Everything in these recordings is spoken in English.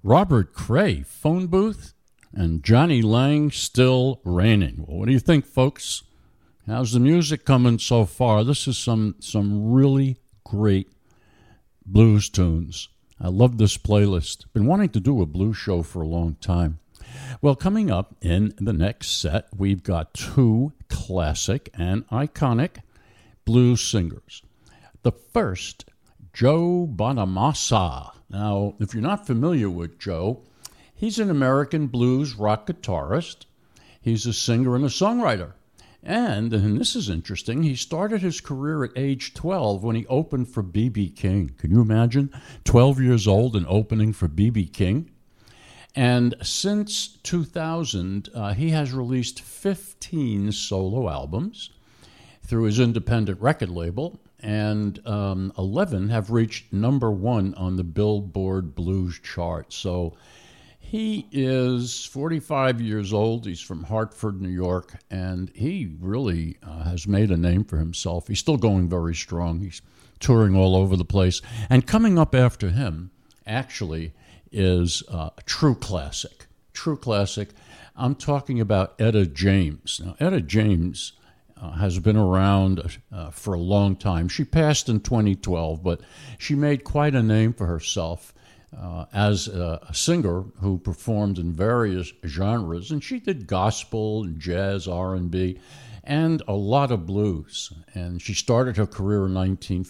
Robert Cray, Phone Booth, and Johnny Lang, Still Raining. Well, what do you think, folks? How's the music coming so far? This is some really great blues tunes. I love this playlist. Been wanting to do a blues show for a long time. Well, coming up in the next set, we've got two classic and iconic blues singers. The first, Joe Bonamassa. Now, if you're not familiar with Joe, he's an American blues rock guitarist. He's a singer and a songwriter. And this is interesting, he started his career at age 12 when he opened for B.B. King. Can you imagine? 12 years old and opening for B.B. King. And since 2000, he has released 15 solo albums through his independent record label, and 11 have reached number one on the Billboard Blues chart. So he is 45 years old. He's from Hartford, New York, and he really has made a name for himself. He's still going very strong. He's touring all over the place. And coming up after him, actually, is a true classic. True classic. I'm talking about Etta James. Now, Etta James has been around for a long time. She passed in 2012, but she made quite a name for herself as a singer who performed in various genres, and she did gospel and jazz, R&B, and a lot of blues. And she started her career in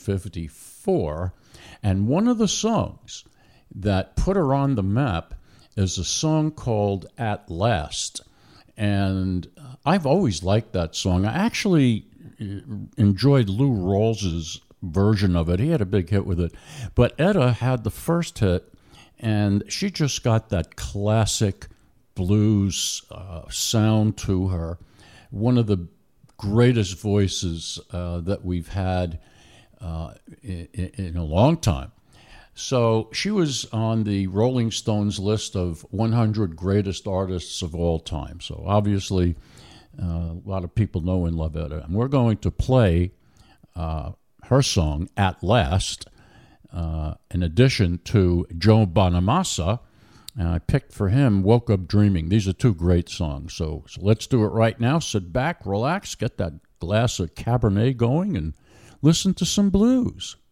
1954, and one of the songs that put her on the map is a song called At Last. And I've always liked that song. I actually enjoyed Lou Rawls's version of it. He had a big hit with it. But Etta had the first hit, and she just got that classic blues sound to her. One of the greatest voices that we've had in a long time. So she was on the Rolling Stones list of 100 greatest artists of all time. So obviously, a lot of people know and love Etta. And we're going to play her song, At Last, in addition to Joe Bonamassa. And I picked for him Woke Up Dreaming. These are two great songs. So let's do it right now. Sit back, relax, get that glass of Cabernet going, and listen to some blues.